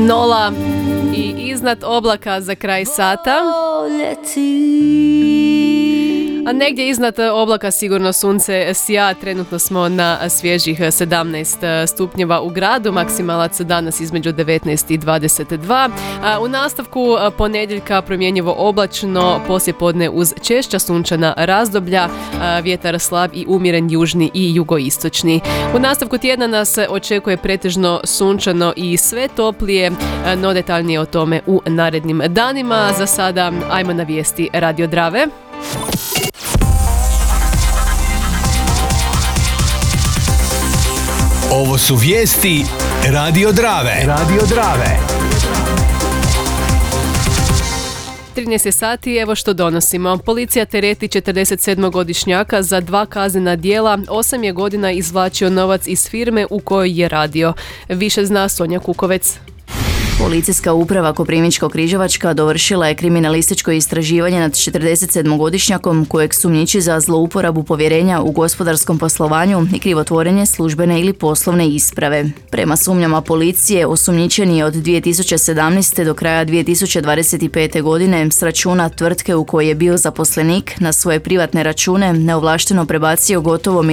Nola i iznad oblaka za kraj sata. A negdje iznad oblaka sigurno sunce sija. Trenutno smo na svježih 17 stupnjeva u gradu. Maksimalac danas između 19 i 22. U nastavku ponedjeljka promjenjivo oblačno, poslijepodne uz češća sunčana razdoblja, vjetar slab i umjeren južni i jugoistočni. U nastavku tjedna nas očekuje pretežno sunčano i sve toplije, no detaljnije o tome u narednim danima. Za sada ajmo na vijesti Radio Drave. Ovo su vijesti Radio Drave. Radio Drave. 13 sati, evo što donosimo. Policija tereti 47-godišnjaka za 2 kaznena djela. 8 je godina izvlačio novac iz firme u kojoj je radio. Više zna Sonja Kukovec. Policijska uprava Koprivničko-križevačka dovršila je kriminalističko istraživanje nad 47-godišnjakom kojeg sumnjiči za zlouporabu povjerenja u gospodarskom poslovanju i krivotvorenje službene ili poslovne isprave. Prema sumnjama policije, osumnjičeni je od 2017. do kraja 2025. godine s računa tvrtke u kojoj je bio zaposlenik na svoje privatne račune neovlašteno prebacio gotovo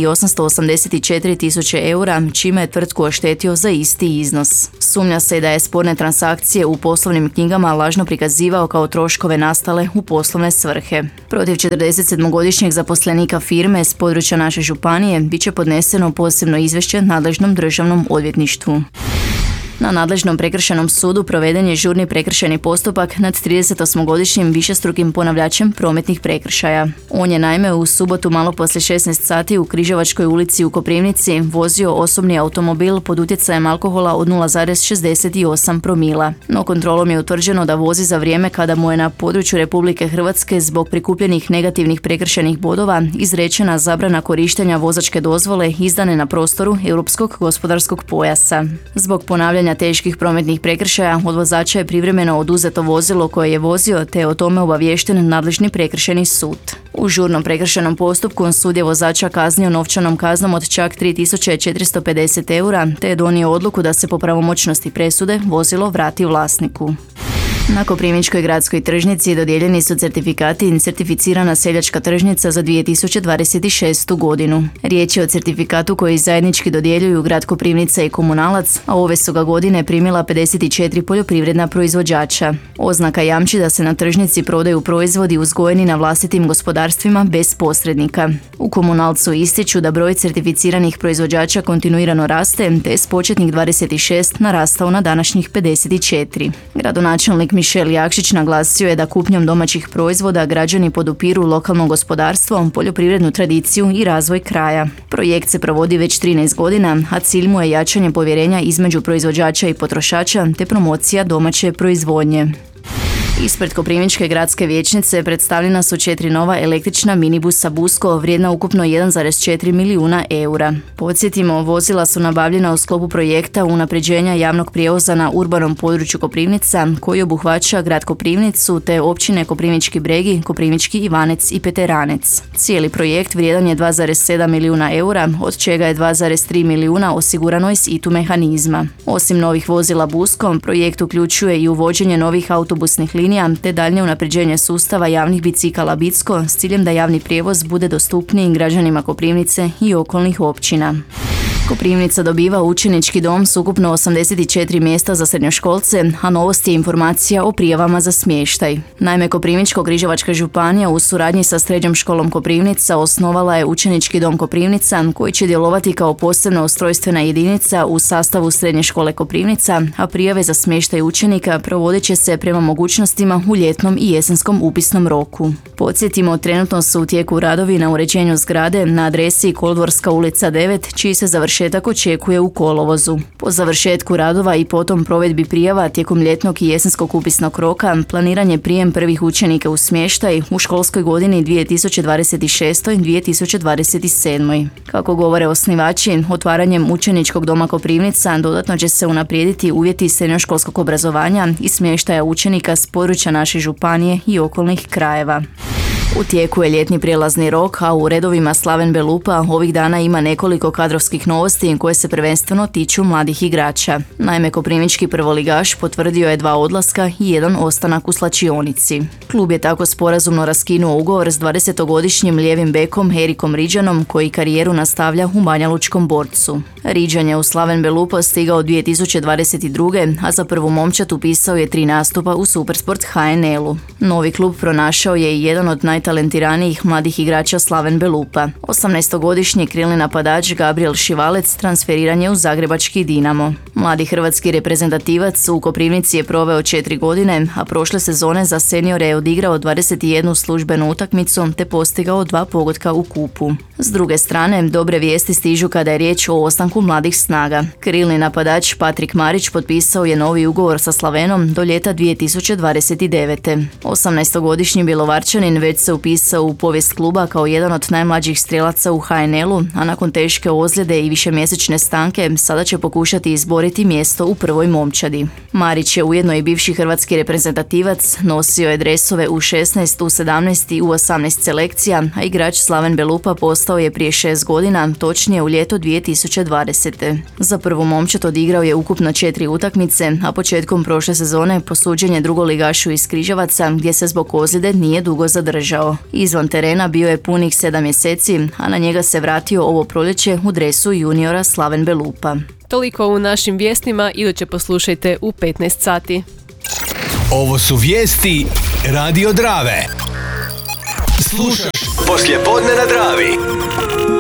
1.884.000 eura, čime je tvrtku oštetio za isti iznos. Sumnja se da je sporne transakcije u poslovnim knjigama lažno prikazivao kao troškove nastale u poslovne svrhe. Protiv 47-godišnjeg zaposlenika firme s područja naše županije bit će podneseno posebno izvješće nadležnom državnom odvjetništvu. Na nadležnom prekršajnom sudu proveden je žurni prekršajni postupak nad 38-godišnjim višestrukim ponavljačem prometnih prekršaja. On je naime u subotu malo poslije 16 sati u Križevačkoj ulici u Koprivnici vozio osobni automobil pod utjecajem alkohola od 0,68 promila. No kontrolom je utvrđeno da vozi za vrijeme kada mu je na području Republike Hrvatske zbog prikupljenih negativnih prekršajnih bodova izrečena zabrana korištenja vozačke dozvole izdane na prostoru Europskog gospodarskog pojasa. Zbog ponavljanja teških prometnih prekršaja od vozača je privremeno oduzeto vozilo koje je vozio, te je o tome obaviješten nadležni prekršajni sud. U žurnom prekršajnom postupku sud je vozača kaznio novčanom kaznom od čak 3.450 eura, te je donio odluku da se po pravomoćnosti presude vozilo vrati vlasniku. Na Koprivničkoj gradskoj tržnici dodijeljeni su certifikati certificirana seljačka tržnica za 2026. godinu. Riječ je o certifikatu koji zajednički dodjeljuju grad Koprivnica i Komunalac, a ove su ga godine primila 54 poljoprivredna proizvođača. Oznaka jamči da se na tržnici prodaju proizvodi uzgojeni na vlastitim gospodarstvima bez posrednika. U Komunalcu ističu da broj certificiranih proizvođača kontinuirano raste, te je s početnih 26 narastao na današnjih 54. Gradonačelnik Mišel Jakšić naglasio je da kupnjom domaćih proizvoda građani podupiru lokalno gospodarstvo, poljoprivrednu tradiciju i razvoj kraja. Projekt se provodi već 13 godina, a cilj mu je jačanje povjerenja između proizvođača i potrošača te promocija domaće proizvodnje. Ispred Koprivničke gradske vijećnice predstavljena su 4 nova električna minibusa Busko vrijedna ukupno 1,4 milijuna eura. Podsjetimo, vozila su nabavljena u sklopu projekta unapređenja javnog prijevoza na urbanom području Koprivnica koji obuhvaća grad Koprivnicu te općine Koprivnički Bregi, Koprivnički Ivanec i Peteranec. Cijeli projekt vrijedan je 2,7 milijuna eura, od čega je 2,3 milijuna osigurano iz ITU mehanizma. Osim novih vozila Busko, projekt uključuje i uvođenje novih autobusnih linija te daljnje unapređenje sustava javnih bicikala Bicko s ciljem da javni prijevoz bude dostupniji građanima Koprivnice i okolnih općina. Koprivnica dobiva učenički dom s ukupno 84 mjesta za srednjoškolce, a novost je informacija o prijavama za smještaj. Naime, Koprivničko-križevačka županija u suradnji sa Srednjom školom Koprivnica osnovala je učenički dom Koprivnica koji će djelovati kao posebna ustrojstvena jedinica u sastavu Srednje škole Koprivnica, a prijave za smještaj učenika provodit će se prema mogućnostima u ljetnom i jesenskom upisnom roku. Podsjetimo, trenutno su u tijeku radovi na uređenju zgrade na adresi Kolodvorska ulica 9, čiji se završetak očekuje u kolovozu. Po završetku radova i potom provedbi prijava tijekom ljetnog i jesenskog upisnog roka planiran je prijem prvih učenika u smještaj u školskoj godini 2026-2027. Kako govore osnivači, otvaranjem učeničkog doma Koprivnica dodatno će se unaprijediti uvjeti srednjoškolskog obrazovanja i smještaja učenika s područja naše županije i okolnih krajeva. U tijeku je ljetni prijelazni rok, a u redovima Slaven Belupa ovih dana ima nekoliko kadrovskih novosti koje se prvenstveno tiču mladih igrača. Naime, koprivnički prvoligaš potvrdio je 2 odlaska i 1 ostanak u slačionici. Klub je tako sporazumno raskinuo ugovor s 20-godišnjim lijevim bekom Erikom Riđanom, koji karijeru nastavlja u Banjalučkom Borcu. Riđan je u Slaven Belupa stigao 2022. a za prvu momčad upisao je 3 nastupa u Supersport HNL-u. Novi klub pronašao je i jedan od najtalentiranijih mladih igrača Slaven Belupa. 18-godišnji krilni napadač Gabriel Šivalec transferiran je u zagrebački Dinamo. Mladi hrvatski reprezentativac u Koprivnici je proveo 4 godine, a prošle sezone za seniore je odigrao 21 službenu utakmicu te postigao 2 pogotka u kupu. S druge strane, dobre vijesti stižu kada je riječ o ostanku mladih snaga. Krilni napadač Patrik Marić potpisao je novi ugovor sa Slavenom do ljeta 2029. 18-godišnji Bjelovarčanin već se upisao u povijest kluba kao jedan od najmlađih strijelaca u HNL-u, a nakon teške ozljede i višemjesečne stanke sada će pokušati izboriti mjesto u prvoj momčadi. Marić je ujedno i bivši hrvatski reprezentativac, nosio je dresove U16, U17 i U18 selekcija, a igrač Slaven Belupa postao je prije 6 godina, točnije u ljeto 2020. Za prvu momčad odigrao je ukupno 4 utakmice, a početkom prošle sezone posuđen je drugoligašu iz Križevaca, gdje se zbog ozljede nije dugo zadržao. Izvan terena bio je punih 7 mjeseci, a na njega se vratio ovo proljeće u dresu juniora Slaven Belupa. Toliko u našim vijestima, iduće poslušajte u 15 sati. Ovo su vijesti Radio Drave. Slušaš poslijepodne na Dravi.